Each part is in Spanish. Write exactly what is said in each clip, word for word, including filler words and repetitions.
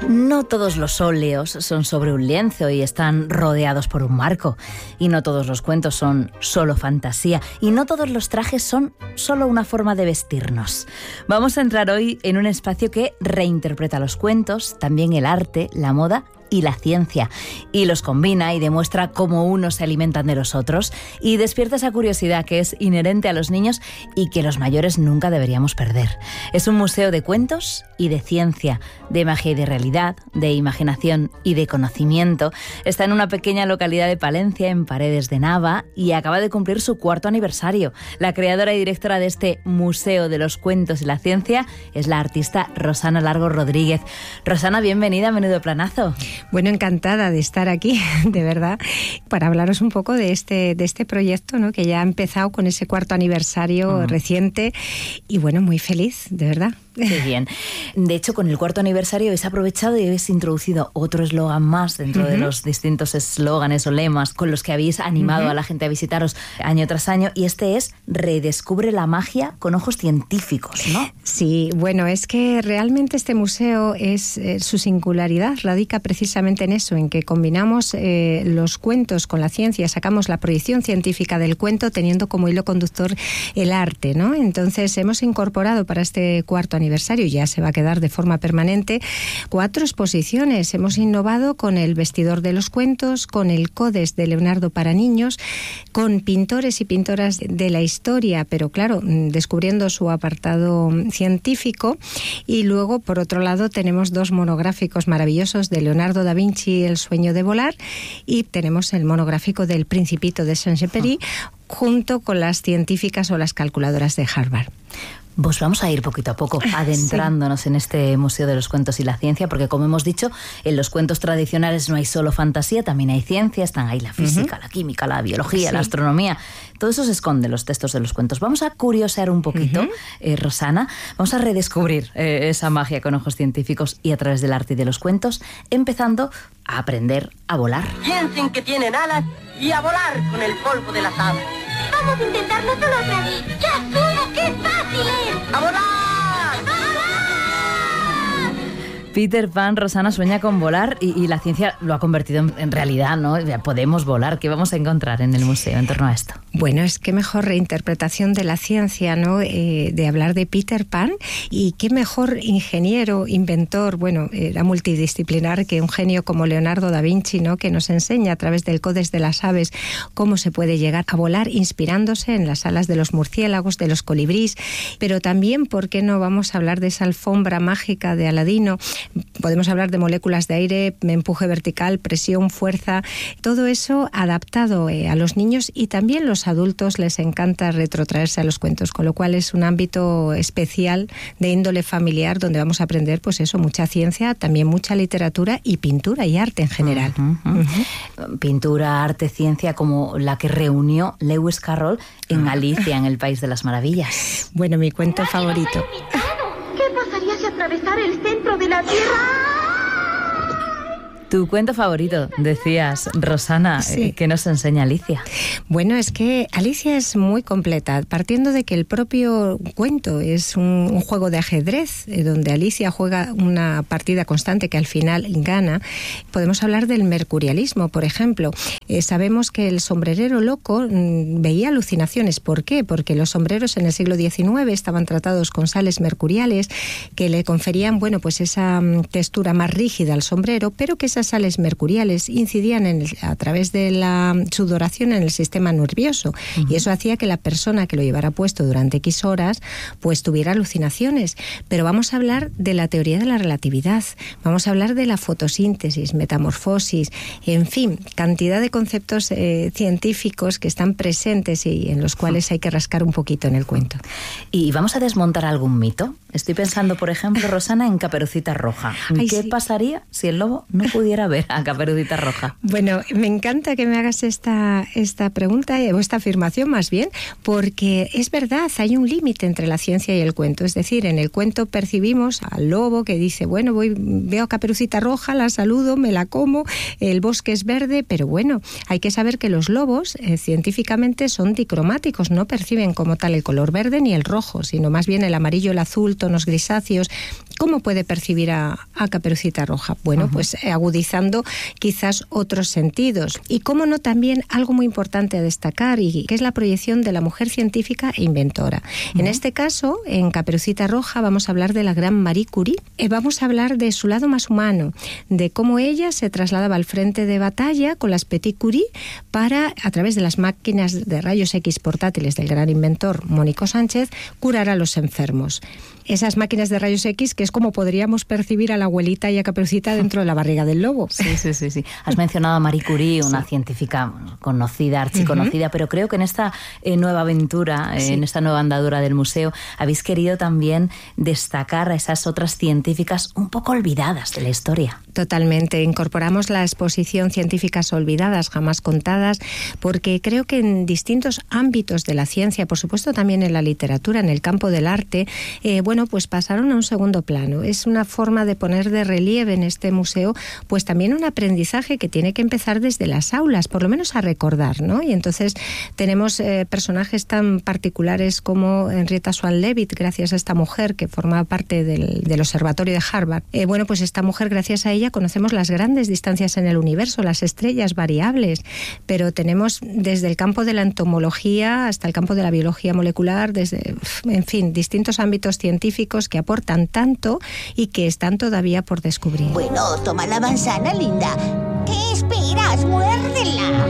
No todos los óleos son sobre un lienzo y están rodeados por un marco. Y no todos los cuentos son solo fantasía. Y no todos los trajes son solo una forma de vestirnos. Vamos a entrar hoy en un espacio que reinterpreta los cuentos, también el arte, la moda y la ciencia, y los combina y demuestra cómo unos se alimentan de los otros y despierta esa curiosidad que es inherente a los niños y que los mayores nunca deberíamos perder. Es un museo de cuentos y de ciencia, de magia y de realidad, de imaginación y de conocimiento. Está en una pequeña localidad de Palencia, en Paredes de Nava, y acaba de cumplir su cuarto aniversario. La creadora y directora de este Museo de los Cuentos y la Ciencia es la artista Rosana Largo Rodríguez. Rosana, bienvenida a Menudo Planazo. Bueno, encantada de estar aquí, de verdad, para hablaros un poco de este, de este proyecto, ¿no?, que ya ha empezado con ese cuarto aniversario uh-huh. reciente, y bueno, muy feliz, de verdad. Qué bien. De hecho, con el cuarto aniversario habéis aprovechado y habéis introducido otro eslogan más dentro uh-huh. de los distintos eslóganes o lemas con los que habéis animado uh-huh. a la gente a visitaros año tras año, y este es Redescubre la magia con ojos científicos, ¿no? Sí, bueno, es que realmente este museo, es eh, su singularidad radica precisamente en eso, en que combinamos eh, los cuentos con la ciencia, sacamos la proyección científica del cuento teniendo como hilo conductor el arte, ¿no? Entonces hemos incorporado para este cuarto aniversario aniversario, ya se va a quedar de forma permanente, cuatro exposiciones. Hemos innovado con el Vestidor de los Cuentos, con el Codes de Leonardo para niños, con pintores y pintoras de la historia, pero claro, descubriendo su apartado científico. Y luego, por otro lado, tenemos dos monográficos maravillosos de Leonardo da Vinci, El sueño de volar, y tenemos el monográfico del Principito de Saint-Exupéry, junto con las científicas o las calculadoras de Harvard. Pues vamos a ir poquito a poco adentrándonos sí. en este Museo de los Cuentos y la Ciencia, porque como hemos dicho, en los cuentos tradicionales no hay solo fantasía, también hay ciencia, están ahí la física, uh-huh. la química, la biología, sí. la astronomía. Todo eso se esconde en los textos de los cuentos. Vamos a curiosear un poquito, uh-huh. eh, Rosana, vamos a redescubrir eh, esa magia con ojos científicos y a través del arte y de los cuentos, empezando a aprender a volar. Piensen que tienen alas y a volar con el polvo de las aves. Vamos a intentarlo solo otra vez. ¡Ya asumo que es fácil! ¡A volar! ¡A volar! Peter Pan, Rosana, sueña con volar y, y la ciencia lo ha convertido en, en realidad, ¿no? Ya podemos volar. ¿Qué vamos a encontrar en el museo en torno a esto? Bueno, es que mejor reinterpretación de la ciencia, ¿no? Eh, de hablar de Peter Pan, y qué mejor ingeniero, inventor, bueno, era multidisciplinar que un genio como Leonardo da Vinci, ¿no?, que nos enseña a través del Codes de las aves cómo se puede llegar a volar inspirándose en las alas de los murciélagos, de los colibrís, pero también, ¿por qué no vamos a hablar de esa alfombra mágica de Aladino? Podemos hablar de moléculas de aire, empuje vertical, presión, fuerza, todo eso adaptado eh, a los niños, y también los adultos les encanta retrotraerse a los cuentos, con lo cual es un ámbito especial de índole familiar donde vamos a aprender, pues eso, mucha ciencia, también mucha literatura y pintura y arte en general. Uh-huh, uh-huh. Uh-huh. Pintura, arte, ciencia, como la que reunió Lewis Carroll en uh-huh. Alicia en el País de las Maravillas. Bueno, mi cuento favorito. ¿Qué pasaría si atravesara el centro de la Tierra? Tu cuento favorito, decías, Rosana, sí. eh, ¿qué nos enseña Alicia? Bueno, es que Alicia es muy completa, partiendo de que el propio cuento es un, un juego de ajedrez, eh, donde Alicia juega una partida constante que al final gana. Podemos hablar del mercurialismo, por ejemplo. Eh, sabemos que el sombrerero loco mm, veía alucinaciones. ¿Por qué? Porque los sombreros en el siglo diecinueve estaban tratados con sales mercuriales que le conferían, bueno, pues esa mm, textura más rígida al sombrero, pero que esa Esas sales mercuriales incidían en el, a través de la sudoración en el sistema nervioso, uh-huh. y eso hacía que la persona que lo llevara puesto durante X horas pues tuviera alucinaciones. Pero vamos a hablar de la teoría de la relatividad, vamos a hablar de la fotosíntesis, metamorfosis, en fin, cantidad de conceptos eh, científicos que están presentes y en los cuales hay que rascar un poquito en el cuento. ¿Y vamos a desmontar algún mito? Estoy pensando, por ejemplo, Rosana, en Caperucita Roja. Ay, ¿Qué sí. pasaría si el lobo no pudiera ver a Caperucita Roja? Bueno, me encanta que me hagas esta, esta pregunta, o esta afirmación más bien, porque es verdad, hay un límite entre la ciencia y el cuento. Es decir, en el cuento percibimos al lobo que dice, bueno, voy, veo a Caperucita Roja, la saludo, me la como, el bosque es verde, pero bueno, hay que saber que los lobos eh, científicamente son dicromáticos, no perciben como tal el color verde ni el rojo, sino más bien el amarillo, el azul, tonos grisáceos, ¿Cómo puede percibir a, a Caperucita Roja? Bueno, uh-huh. pues eh, agudizando quizás otros sentidos. Y cómo no, también algo muy importante a destacar, y que es la proyección de la mujer científica e inventora. Uh-huh. En este caso, en Caperucita Roja, vamos a hablar de la gran Marie Curie. Eh, vamos a hablar de su lado más humano, de cómo ella se trasladaba al frente de batalla con las Petit Curie para, a través de las máquinas de rayos X portátiles del gran inventor Mónico Sánchez, curar a los enfermos. Esas máquinas de rayos X, que es como podríamos percibir a la abuelita y a Caperucita dentro de la barriga del lobo. Sí, sí, sí. sí. Has mencionado a Marie Curie, una sí. científica conocida, archiconocida, uh-huh. pero creo que en esta eh, nueva aventura, eh, sí. en esta nueva andadura del museo, habéis querido también destacar a esas otras científicas un poco olvidadas de la historia. Totalmente. Incorporamos la exposición Científicas olvidadas, jamás contadas, porque creo que en distintos ámbitos de la ciencia, por supuesto también en la literatura, en el campo del arte, eh, bueno, pues pasaron a un segundo plano. Es una forma de poner de relieve en este museo, pues también un aprendizaje que tiene que empezar desde las aulas, por lo menos a recordar, ¿no? Y entonces tenemos eh, personajes tan particulares como Henrietta Swan Leavitt, gracias a esta mujer que formaba parte del, del observatorio de Harvard. Eh, bueno, pues esta mujer, gracias a ella, conocemos las grandes distancias en el universo, las estrellas variables, pero tenemos desde el campo de la entomología hasta el campo de la biología molecular, desde, en fin, distintos ámbitos científicos que aportan tanto y que están todavía por descubrir. Bueno, toma la manzana, linda. ¿Qué esperas? ¡Muérdela!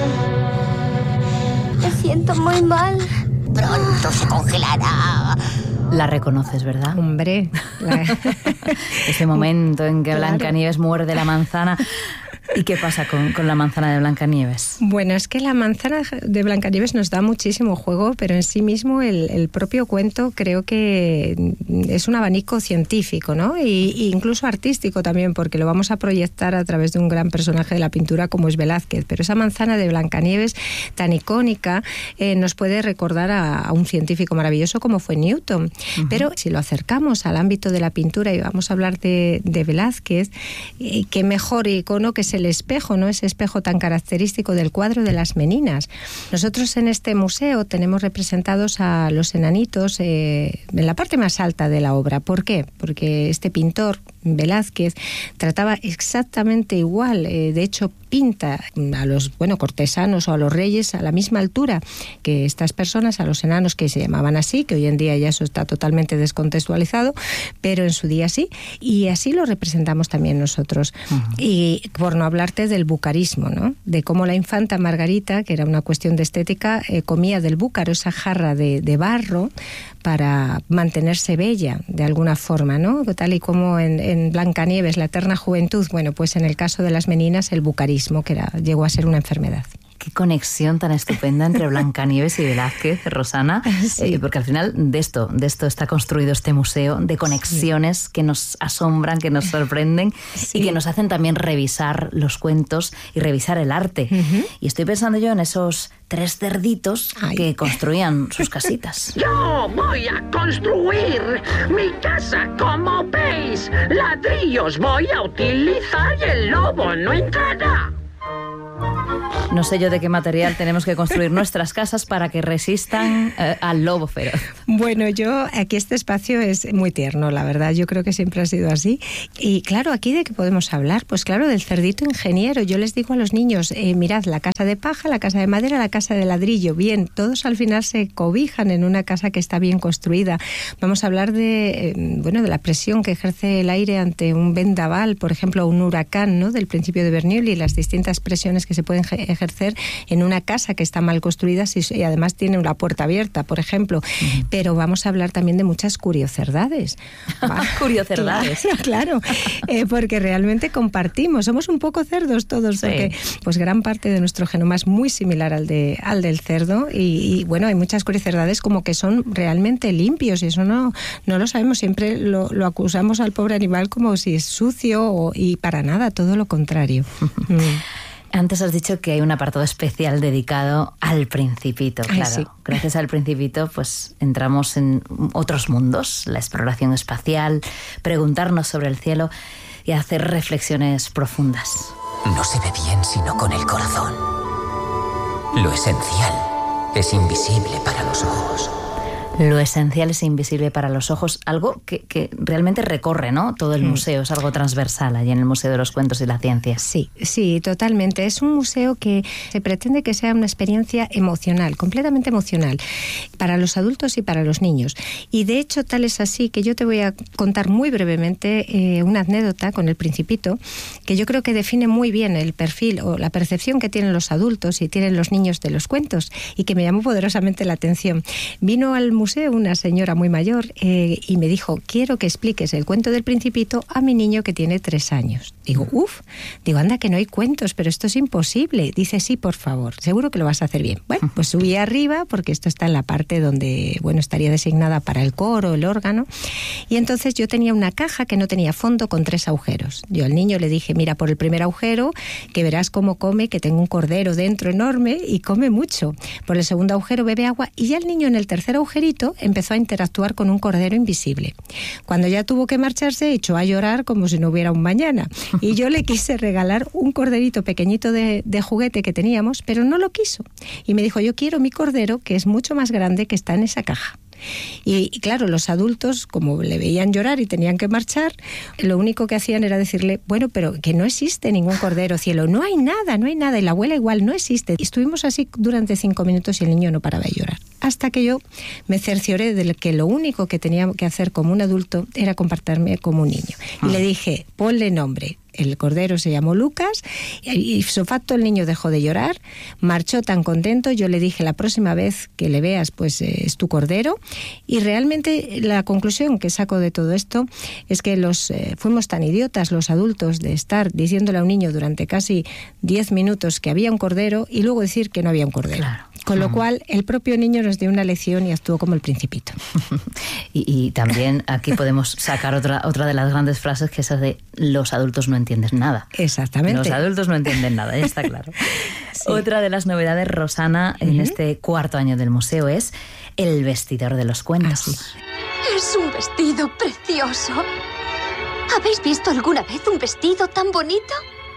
Me siento muy mal. Pronto se congelará. La reconoces, ¿verdad? Hombre. La... Ese momento en que claro. Blancanieves muerde la manzana. ¿Y qué pasa con, con la manzana de Blancanieves? Bueno, es que la manzana de Blancanieves nos da muchísimo juego, pero en sí mismo el, el propio cuento creo que es un abanico científico, ¿no? Y, y incluso artístico también, porque lo vamos a proyectar a través de un gran personaje de la pintura como es Velázquez. Pero esa manzana de Blancanieves tan icónica eh, nos puede recordar a, a un científico maravilloso como fue Newton. Uh-huh. Pero si lo acercamos al ámbito de la pintura y vamos a hablar de, de Velázquez, eh, qué mejor icono que es el espejo, ¿no? Ese espejo tan característico del cuadro de las meninas. Nosotros en este museo tenemos representados a los enanitos eh, en la parte más alta de la obra. ¿Por qué? Porque este pintor, Velázquez, trataba exactamente igual. Eh, de hecho, pinta a los bueno cortesanos o a los reyes a la misma altura que estas personas, a los enanos, que se llamaban así, que hoy en día ya eso está totalmente descontextualizado, pero en su día sí, y así lo representamos también nosotros. Uh-huh. Y por no hablarte del bucarismo, ¿no? De cómo la infanta Margarita, que era una cuestión de estética, eh, comía del búcaro, esa jarra de, de barro, para mantenerse bella de alguna forma, ¿no? Tal y como en, en Blancanieves, la eterna juventud, bueno, pues en el caso de las meninas, el bucarismo, que era, llegó a ser una enfermedad. Qué conexión tan estupenda entre Blancanieves y Velázquez, Rosana, sí. eh, porque al final de esto, de esto está construido este museo, de conexiones sí. que nos asombran, que nos sorprenden sí. y que nos hacen también revisar los cuentos y revisar el arte. Uh-huh. Y estoy pensando yo en esos tres cerditos Ay. que construían sus casitas. Yo voy a construir mi casa, como veis. Ladrillos voy a utilizar y el lobo no entrará. No sé yo de qué material tenemos que construir nuestras casas para que resistan eh, al lobo feroz. Bueno, yo, aquí este espacio es muy tierno, la verdad. Yo creo que siempre ha sido así. Y claro, ¿aquí de qué podemos hablar? Pues claro, del cerdito ingeniero. Yo les digo a los niños, eh, mirad, la casa de paja, la casa de madera, la casa de ladrillo. Bien, todos al final se cobijan en una casa que está bien construida. Vamos a hablar de, eh, bueno, de la presión que ejerce el aire ante un vendaval, por ejemplo, un huracán, ¿no? Del principio de Bernoulli, y las distintas presiones que se pueden ejercer en una casa que está mal construida y además tiene una puerta abierta, por ejemplo. Uh-huh. Pero vamos a hablar también de muchas curiocerdades. Curiocerdades. Claro, claro. Eh, porque realmente compartimos, somos un poco cerdos todos, sí. porque pues gran parte de nuestro genoma es muy similar al, de, al del cerdo y, y bueno, hay muchas curiocerdades como que son realmente limpios y eso no, no lo sabemos, siempre lo, lo acusamos al pobre animal como si es sucio o, y para nada, todo lo contrario. mm. Antes has dicho que hay un apartado especial dedicado al Principito. Ay, claro, sí. Gracias al Principito pues entramos en otros mundos, la exploración espacial, preguntarnos sobre el cielo y hacer reflexiones profundas. No se ve bien sino con el corazón. Lo esencial es invisible para los ojos. Lo esencial es invisible para los ojos, algo que, que realmente recorre, ¿no?, todo el museo, es algo transversal allí en el Museo de los Cuentos y la Ciencia. Sí, sí, totalmente. Es un museo que se pretende que sea una experiencia emocional, completamente emocional, para los adultos y para los niños. Y de hecho tal es así que yo te voy a contar muy brevemente eh, una anécdota con El Principito, que yo creo que define muy bien el perfil o la percepción que tienen los adultos y tienen los niños de los cuentos, y que me llamó poderosamente la atención. Vino al museo una señora muy mayor eh, y me dijo: quiero que expliques el cuento del Principito a mi niño que tiene tres años. Digo, uff, digo, anda que no hay cuentos, pero esto es imposible. Dice, sí, por favor, seguro que lo vas a hacer bien. Bueno, pues subí arriba, porque esto está en la parte donde, bueno, estaría designada para el coro, el órgano, y entonces yo tenía una caja que no tenía fondo con tres agujeros. Yo al niño le dije, mira por el primer agujero, que verás cómo come, que tengo un cordero dentro enorme y come mucho. Por el segundo agujero bebe agua, y ya el niño en el tercer agujerito empezó a interactuar con un cordero invisible. Cuando ya tuvo que marcharse, echó a llorar como si no hubiera un mañana. Y yo le quise regalar un corderito pequeñito de, de juguete que teníamos, pero no lo quiso. Y me dijo, yo quiero mi cordero, que es mucho más grande, que está en esa caja. Y, y claro, los adultos, como le veían llorar y tenían que marchar, lo único que hacían era decirle, bueno, pero que no existe ningún cordero, cielo, no hay nada, no hay nada, y la abuela igual no existe. Y estuvimos así durante cinco minutos y el niño no paraba de llorar. Hasta que yo me cercioré de que lo único que tenía que hacer como un adulto era comportarme como un niño. Y ah. le dije, ponle nombre. El cordero se llamó Lucas, y ipso facto el niño dejó de llorar, marchó tan contento. Yo le dije, la próxima vez que le veas, pues eh, es tu cordero. Y realmente la conclusión que saco de todo esto es que los eh, fuimos tan idiotas los adultos de estar diciéndole a un niño durante casi diez minutos que había un cordero y luego decir que no había un cordero. Claro. Con lo cual, el propio niño nos dio una lección y actuó como el Principito. y, y también aquí podemos sacar otra otra de las grandes frases, que es esa de los adultos no entienden nada. Exactamente. Los adultos no entienden nada, ya está claro. Sí. Otra de las novedades, Rosana, en uh-huh. este cuarto año del museo es el vestidor de los cuentos. Así. Es un vestido precioso. ¿Habéis visto alguna vez un vestido tan bonito?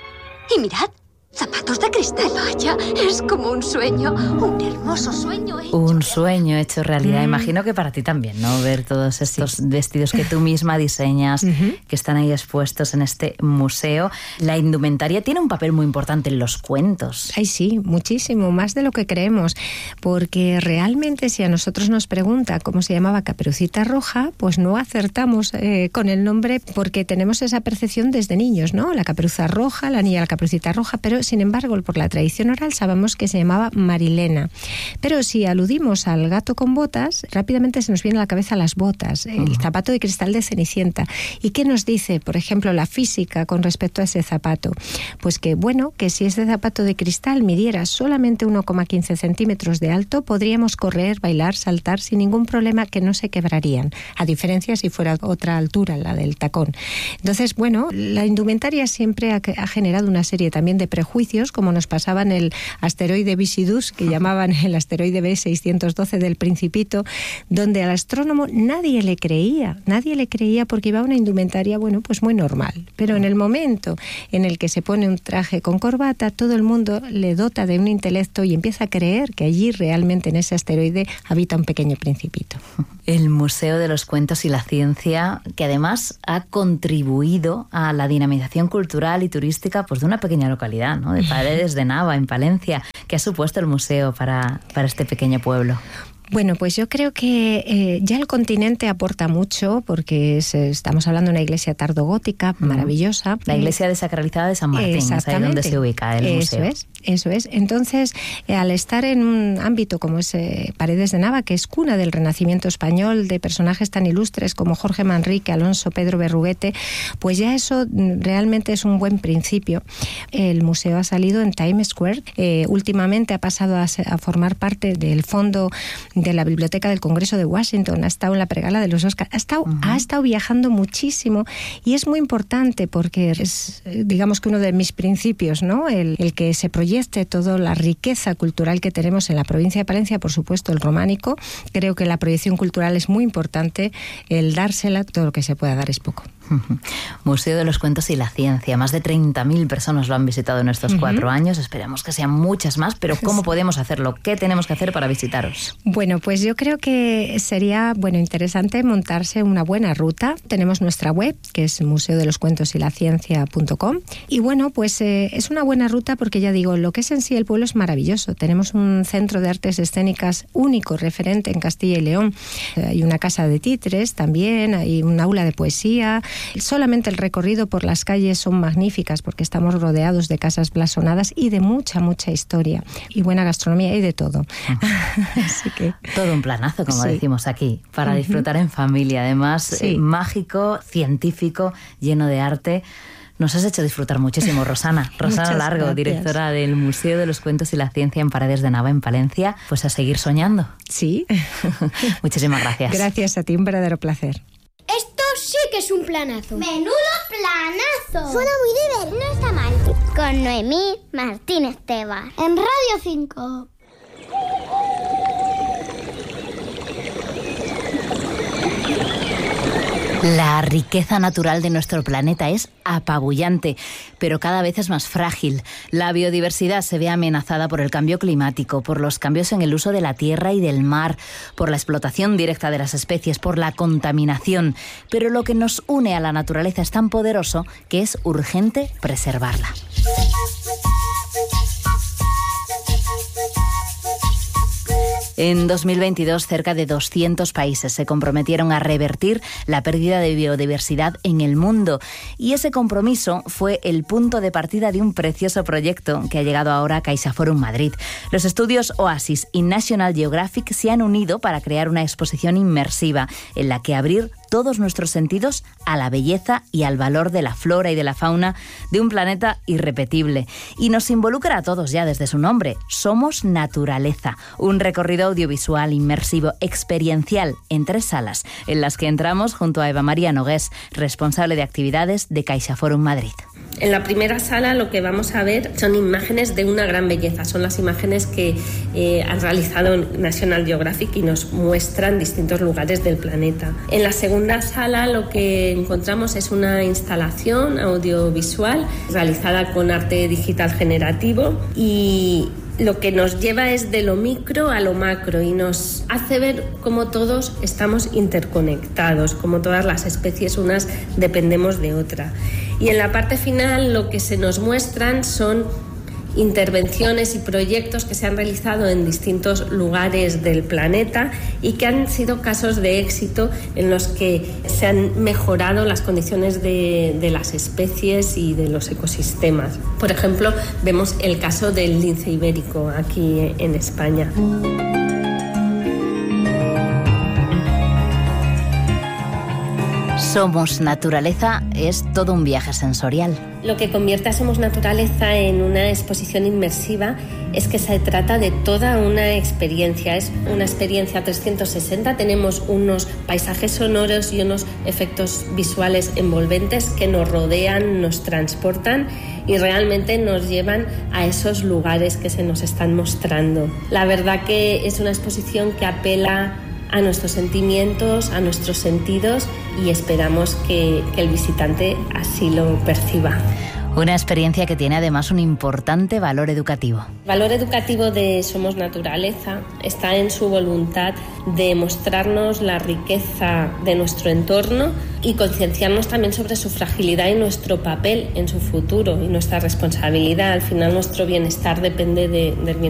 Y mirad, zapatos de cristal. Vaya, es como un sueño, un hermoso sueño hecho. Un sueño hecho realidad. Mm. Imagino que para ti también, ¿no? Ver todos estos sí. vestidos que tú misma diseñas, uh-huh. que están ahí expuestos en este museo. La indumentaria tiene un papel muy importante en los cuentos. Ay, sí, muchísimo, más de lo que creemos. Porque realmente si a nosotros nos pregunta cómo se llamaba Caperucita Roja, pues no acertamos eh, con el nombre, porque tenemos esa percepción desde niños, ¿no? La Caperuza Roja, la niña de la Caperucita Roja, pero sin embargo, por la tradición oral sabemos que se llamaba Marilena. Pero si aludimos al gato con botas, rápidamente se nos viene a la cabeza las botas, el uh-huh. zapato de cristal de Cenicienta. ¿Y qué nos dice, por ejemplo, la física con respecto a ese zapato? Pues que, bueno, que si ese zapato de cristal midiera solamente uno coma quince centímetros de alto, podríamos correr, bailar, saltar sin ningún problema, que no se quebrarían, a diferencia si fuera otra altura, la del tacón. Entonces, bueno, la indumentaria siempre ha, ha generado una serie también de prejuicios, como nos pasaba en el asteroide Visidus, que llamaban el asteroide B seiscientos doce del Principito, donde al astrónomo nadie le creía, nadie le creía porque iba una indumentaria, bueno, pues muy normal. Pero en el momento en el que se pone un traje con corbata, todo el mundo le dota de un intelecto y empieza a creer que allí realmente en ese asteroide habita un pequeño principito. El Museo de los Cuentos y la Ciencia, que además ha contribuido a la dinamización cultural y turística, pues, de una pequeña localidad, ¿no? De Paredes de Nava, en Palencia. ¿Qué ha supuesto el museo para, para este pequeño pueblo? Bueno, pues yo creo que eh, ya el continente aporta mucho, porque es, estamos hablando de una iglesia tardogótica maravillosa. La iglesia desacralizada de San Martín, es ahí donde se ubica el eso museo. Es, eso es. Entonces, eh, al estar en un ámbito como es eh, Paredes de Nava, que es cuna del Renacimiento español, de personajes tan ilustres como Jorge Manrique, Alonso, Pedro Berruguete, pues ya eso realmente es un buen principio. El museo ha salido en Times Square. Eh, últimamente ha pasado a, a formar parte del fondo de la Biblioteca del Congreso de Washington, ha estado en la pregala de los Oscars, ha estado, uh-huh. ha estado viajando muchísimo, y es muy importante porque es, digamos que uno de mis principios, ¿no? El, el que se proyecte toda la riqueza cultural que tenemos en la provincia de Palencia, por supuesto el románico. Creo que la proyección cultural es muy importante, el dársela, todo lo que se pueda dar es poco. Museo de los Cuentos y la Ciencia. Más de treinta mil personas lo han visitado en estos uh-huh. cuatro años. Esperamos que sean muchas más, pero ¿cómo sí. podemos hacerlo? ¿Qué tenemos que hacer para visitaros? Bueno, pues yo creo que sería bueno interesante montarse una buena ruta. Tenemos nuestra web, que es museo de los cuentos y la ciencia punto com. Y bueno, pues eh, es una buena ruta porque ya digo, lo que es en sí el pueblo es maravilloso. Tenemos un centro de artes escénicas único, referente en Castilla y León. Hay una casa de títeres también, hay un aula de poesía. Solamente el recorrido por las calles son magníficas porque estamos rodeados de casas blasonadas y de mucha, mucha historia. Y buena gastronomía y de todo. Así que... Todo un planazo, como sí. decimos aquí, para uh-huh. disfrutar en familia. Además, sí. eh, mágico, científico, lleno de arte. Nos has hecho disfrutar muchísimo, Rosana. Rosana Muchas Largo, gracias. Directora del Museo de los Cuentos y la Ciencia en Paredes de Nava, en Palencia. Pues a seguir soñando. Sí. Muchísimas gracias. Gracias a ti, un verdadero placer. Esto sí que es un planazo. ¡Menudo planazo! Suena muy divertido. No está mal. Con Noemí Martínez Tebas. En Radio cinco. La riqueza natural de nuestro planeta es apabullante, pero cada vez es más frágil. La biodiversidad se ve amenazada por el cambio climático, por los cambios en el uso de la tierra y del mar, por la explotación directa de las especies, por la contaminación. Pero lo que nos une a la naturaleza es tan poderoso que es urgente preservarla. En dos mil veintidós, cerca de doscientos países se comprometieron a revertir la pérdida de biodiversidad en el mundo. Y ese compromiso fue el punto de partida de un precioso proyecto que ha llegado ahora a CaixaForum Madrid. Los estudios Oasis y National Geographic se han unido para crear una exposición inmersiva en la que abrir todos nuestros sentidos a la belleza y al valor de la flora y de la fauna de un planeta irrepetible. Y nos involucra a todos ya desde su nombre. Somos Naturaleza, un recorrido audiovisual inmersivo experiencial en tres salas, en las que entramos junto a Eva María Nogués, responsable de actividades de CaixaForum Madrid. En la primera sala lo que vamos a ver son imágenes de una gran belleza, son las imágenes que eh, han realizado National Geographic y nos muestran distintos lugares del planeta. En la segunda sala lo que encontramos es una instalación audiovisual realizada con arte digital generativo y lo que nos lleva es de lo micro a lo macro y nos hace ver cómo todos estamos interconectados, cómo todas las especies unas dependemos de otra. Y en la parte final lo que se nos muestran son intervenciones y proyectos que se han realizado en distintos lugares del planeta y que han sido casos de éxito en los que se han mejorado las condiciones de, de las especies y de los ecosistemas. Por ejemplo, vemos el caso del lince ibérico aquí en España. Somos Naturaleza es todo un viaje sensorial. Lo que convierte a Somos Naturaleza en una exposición inmersiva es que se trata de toda una experiencia. Es una experiencia trescientos sesenta. Tenemos unos paisajes sonoros y unos efectos visuales envolventes que nos rodean, nos transportan y realmente nos llevan a esos lugares que se nos están mostrando. La verdad que es una exposición que apela a nuestros sentimientos, a nuestros sentidos y esperamos que, que el visitante así lo perciba. Una experiencia que tiene además un importante valor educativo. El valor educativo de Somos Naturaleza está en su voluntad de mostrarnos la riqueza de nuestro entorno y concienciarnos también sobre su fragilidad y nuestro papel en su futuro y nuestra responsabilidad. Al final nuestro bienestar depende de, del bienestar